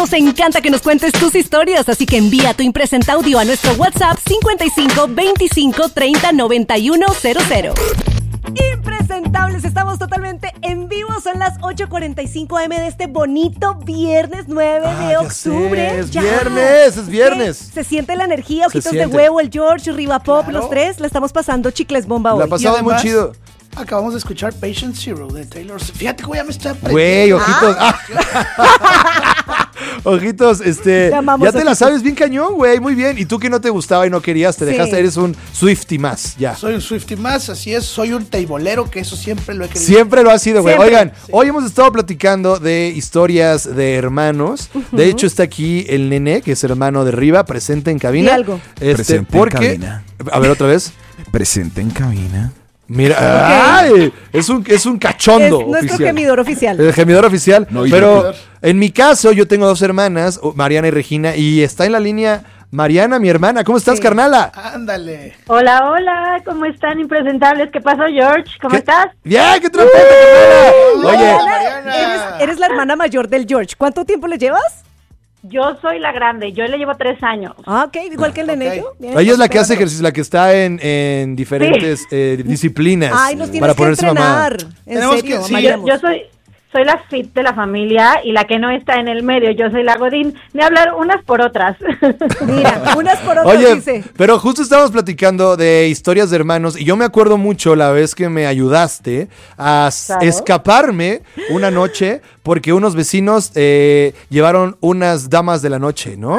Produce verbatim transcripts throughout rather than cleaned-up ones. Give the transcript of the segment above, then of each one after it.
Nos encanta que nos cuentes tus historias, así que envía tu impresenta audio a nuestro WhatsApp cincuenta y cinco veinticinco treinta noventa y uno cero cero. Impresentables, estamos totalmente en vivo, son las ocho cuarenta y cinco a eme de este bonito viernes nueve ah, de octubre. Sé, es ya. viernes, es viernes. Se, se siente la energía, ojitos de huevo, el George, Riva Pop, claro. Los tres, la estamos pasando chicles bomba hoy. La pasamos muy chido. Acabamos de escuchar Patient Zero de Taylor Swift. Fíjate que ya me está aprendiendo. Güey, ojitos. Ah. Ah. Ojitos, este. Te amamos, ya te ojitos. La sabes bien cañón, güey. Muy bien. Y tú que no te gustaba y no querías, te sí. dejaste, eres un Swiftie más. Ya. Soy un Swiftie más, así es. Soy un teibolero, que eso siempre lo he querido. Siempre lo ha sido, güey. Oigan, sí. hoy hemos estado platicando de historias de hermanos. Uh-huh. De hecho, está aquí el Nene, que es hermano de Riva, presente en cabina. Y algo. Este, presente porque, en cabina. A ver, otra vez. Presente en cabina. Mira, okay. ay, es un es un cachondo es nuestro oficial. gemidor oficial. El gemidor oficial. No, pero en mi caso, yo tengo dos hermanas, Mariana y Regina, y está en la línea Mariana, mi hermana. ¿Cómo estás, sí. carnala? Ándale. Hola, hola, ¿cómo están, impresentables? ¿Qué pasó, George? ¿Cómo ¿Qué? estás? Bien, qué trompeta, uh, carnala. Oye, Mariana, eres, eres la hermana mayor del George. ¿Cuánto tiempo le llevas? Yo soy la grande, yo le llevo tres años. Ah, ok, igual que el Nene. Okay. Ella es la que hace ejercicio, la que está en, en diferentes sí. eh, disciplinas. Ay, nos tienes para que ponerse entrenar. Mamá. En Tenemos serio, que, sí, yo, yo soy... Soy la fit de la familia y la que no está en el medio. Yo soy la godín de hablar unas por otras. Mira, unas por otras. Oye, dice. Pero justo estábamos platicando de historias de hermanos y yo me acuerdo mucho la vez que me ayudaste a claro. escaparme una noche porque unos vecinos eh, llevaron unas damas de la noche, ¿no?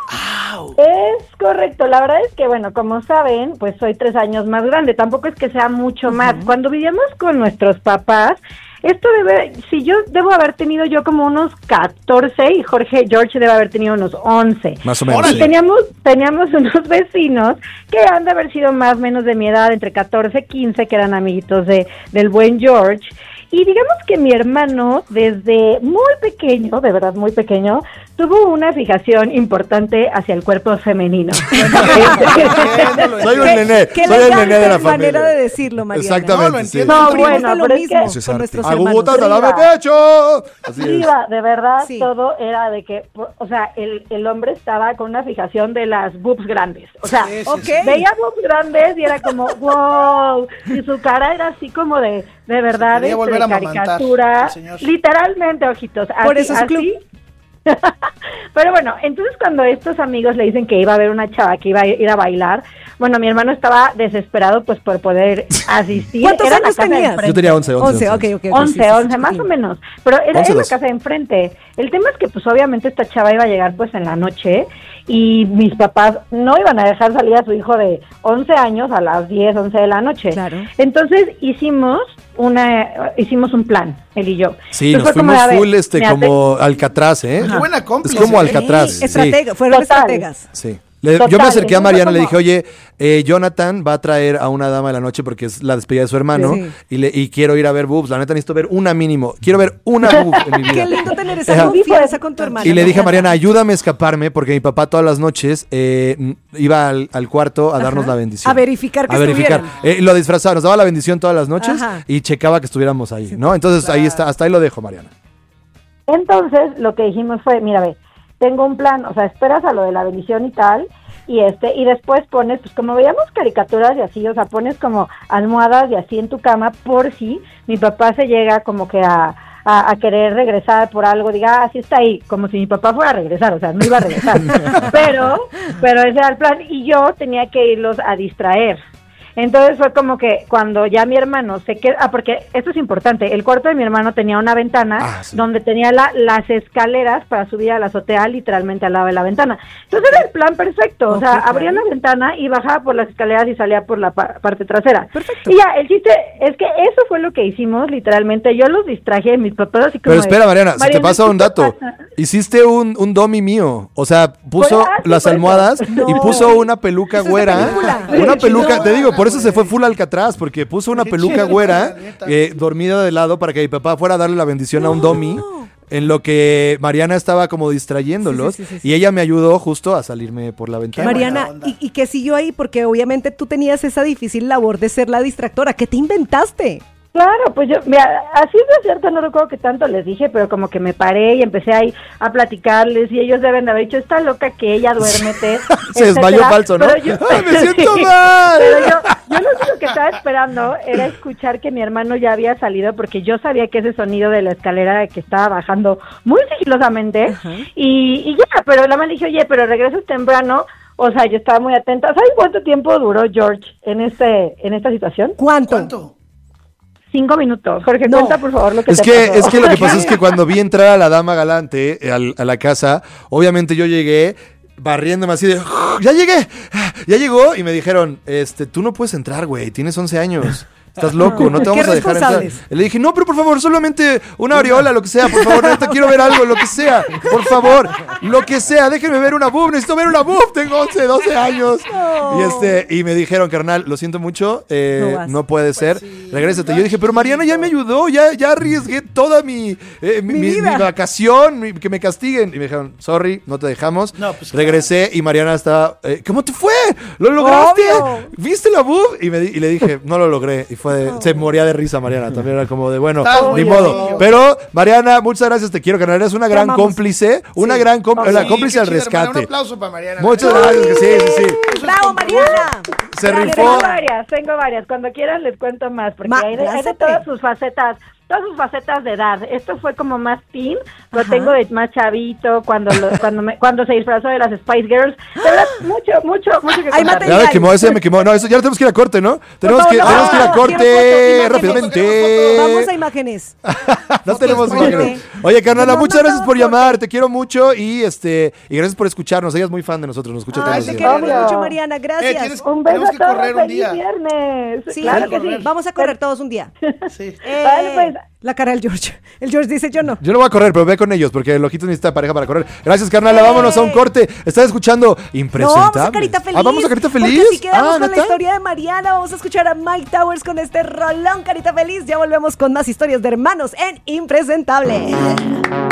Es correcto, la verdad es que, bueno, como saben, pues soy tres años más grande, tampoco es que sea mucho uh-huh. más. Cuando vivíamos con nuestros papás, esto debe, si yo debo haber tenido yo como unos catorce y Jorge, George debe haber tenido unos once. Más o menos. Y sí. teníamos, teníamos unos vecinos que han de haber sido más o menos de mi edad, entre catorce, quince, que eran amiguitos de, del buen George. Y digamos que mi hermano, desde muy pequeño, de verdad muy pequeño, tuvo una fijación importante hacia el cuerpo femenino. Soy un nené, ¿Qué soy el nené de la familia. Manera de decirlo, Mariana. Exactamente. No, lo sí. no bueno, lo pero mismo es que con nuestros Agubotas hermanos. al lado pecho. Así es. Iba, de verdad, sí. todo era de que, o sea, el, el hombre estaba con una fijación de las boobs grandes. O sea, sí, sí, okay. sí. veía boobs grandes y era como, wow. Y su cara era así como de, de verdad, de caricatura. Literalmente, ojitos. Así, Por eso es club. Pero bueno, entonces cuando estos amigos le dicen que iba a haber una chava que iba a ir a bailar, bueno, mi hermano estaba desesperado pues por poder asistir. ¿Cuántos era años tenías? Yo tenía once, once. once, ok, ok. once, once, más o menos. Pero era once, en la dos. casa de enfrente. El tema es que pues obviamente esta chava iba a llegar pues en la noche y mis papás no iban a dejar salir a su hijo de once años a las diez, once de la noche. Claro. Entonces hicimos una hicimos un plan, él y yo. Sí, Entonces, nos fuimos como, full este me como Alcatraz, ¿eh? Qué buena cómplice. Es como ¿eh? Alcatraz. Sí, estratega, sí. fueron Total. estrategas. Sí. Le, Total, yo me acerqué a Mariana y le como... dije, oye, eh, Jonathan va a traer a una dama de la noche porque es la despedida de su hermano sí. y, le, y quiero ir a ver boobs. La neta necesito ver una mínimo. Quiero ver una boob en mi vida. Qué lindo tener esa confianza con tu hermana. Y le dije a Mariana, ayúdame a escaparme porque mi papá todas las noches eh, iba al, al cuarto a darnos Ajá. la bendición. A verificar que A verificar. Eh, lo disfrazaba, nos daba la bendición todas las noches Ajá. y checaba que estuviéramos ahí, sí, ¿no? Entonces claro. ahí está, hasta ahí lo dejo, Mariana. Entonces lo que dijimos fue, mira, ve, tengo un plan, o sea, esperas a lo de la bendición y tal, y este y después pones, pues como veíamos caricaturas y así, o sea, pones como almohadas y así en tu cama por si mi papá se llega como que a, a, a querer regresar por algo, diga, ah, sí está ahí, como si mi papá fuera a regresar, o sea, no iba a regresar, pero, pero ese era el plan, y yo tenía que irlos a distraer. Entonces fue como que cuando ya mi hermano se queda, ah, porque esto es importante, el cuarto de mi hermano tenía una ventana ah, sí. donde tenía la, las escaleras para subir a la azotea literalmente al lado de la ventana. Entonces era el plan perfecto, okay, o sea, abría la ventana y bajaba por las escaleras y salía por la pa- parte trasera. Perfecto. Y ya, el chiste es que eso fue lo que hicimos literalmente, yo los distraje, mis papás así como... Pero espera, Mariana, Mariana se te pasa un dato, hiciste un, un dummy mío, o sea, puso pues, las almohadas no. y puso una peluca eso güera, una peluca, no. te digo, por eso se fue full Alcatraz, porque puso una peluca güera eh, dormida de lado para que mi papá fuera a darle la bendición no. a un dummy, en lo que Mariana estaba como distrayéndolos, sí, sí, sí, sí. y ella me ayudó justo a salirme por la ventana. Mariana, ¿y, y qué siguió ahí? Porque obviamente tú tenías esa difícil labor de ser la distractora. ¿Qué te inventaste? Claro, pues yo, mira, así de cierto, no recuerdo que tanto les dije, pero como que me paré y empecé ahí a platicarles y ellos deben de haber dicho, está loca que ella duérmete. Se desmayó falso, ¿no? Yo, ¡Ay, me siento sí, mal! Pero yo, yo lo único que estaba esperando era escuchar que mi hermano ya había salido, porque yo sabía que ese sonido de la escalera que estaba bajando muy sigilosamente, uh-huh. y, y ya, pero la mamá le dije, oye, pero regresas temprano. O sea, yo estaba muy atenta. ¿Sabes cuánto tiempo duró George en este en esta situación? ¿Cuánto? ¿Cuánto? Cinco minutos. Jorge, no. cuenta por favor lo que es te que pasó. Es que lo que pasa es que cuando vi entrar a la dama galante eh, al, a la casa, obviamente yo llegué barriéndome así de, ya llegué, ya llegó, y me dijeron, este, tú no puedes entrar, güey, tienes once años. Estás loco, no te vamos a dejar entrar. Y le dije, no, pero por favor, solamente una aureola, lo que sea, por favor, neta, quiero ver algo, lo que sea, por favor, lo que sea, déjenme ver una boob, necesito ver una boob, tengo once, doce años. Oh. Y este, y me dijeron, carnal, lo siento mucho, eh, no, no puede ser, pues sí, regrésate. Yo dije, pero Mariana ya me ayudó, ya, ya arriesgué toda mi, eh, mi, mi, mi vacación, mi, que me castiguen. Y me dijeron, sorry, no te dejamos. No, pues, regresé claro. Y Mariana estaba, eh, ¿cómo te fue? ¿Lo lograste? Obvio. ¿Viste la boob? Y, me di, y le dije, no lo logré. Y fue de, oh. Se moría de risa Mariana, también era como de, bueno, oh, ni modo. Dios. Pero, Mariana, muchas gracias, te quiero, carnal, eres una gran cómplice, una sí. gran cómplice, oh, la sí, cómplice al rescate. Hermana, un aplauso para Mariana. Muchas gracias, que sí, sí, sí. ¡Bravo, Mariana! Se Dale, rifó. Tengo varias, tengo varias, cuando quieran les cuento más, porque Ma, hay, de, hay de todas sus facetas. Todas sus facetas de edad. Esto fue como más teen, lo Ajá. tengo de más chavito, cuando lo, cuando me, cuando se disfrazó de las Spice Girls. Pero mucho, mucho, mucho que contar. Ya me quemó, ese me quemó. No, eso ya tenemos que ir a corte, ¿no? Tenemos que, no, tenemos que ir a corte foto, rápidamente. Vamos a imágenes. No tenemos imágenes. Oye, carnala, muchas gracias por llamar, te quiero mucho y este y gracias por escucharnos. Ella es muy fan de nosotros, nos escucha todos los días. Te queremos mucho, Mariana, gracias. Eh, tienes, un beso que a correr todos, un día. feliz viernes. Sí, claro que sí. Vamos a correr todos un día. Sí. Eh, vale, pues. La cara del George. El George dice, yo no. Yo no voy a correr, pero ve con ellos, porque el ojito necesita pareja para correr. Gracias, carnala. Eh. Vámonos a un corte. ¿Estás escuchando Impresentables? No, vamos a Carita Feliz. Ah, ¿vamos a Carita Feliz? Porque si quedamos ah, con ¿neta? La historia de Mariana, vamos a escuchar a Mike Towers con este rolón, Carita Feliz. Ya volvemos con más historias de hermanos en Impresentable.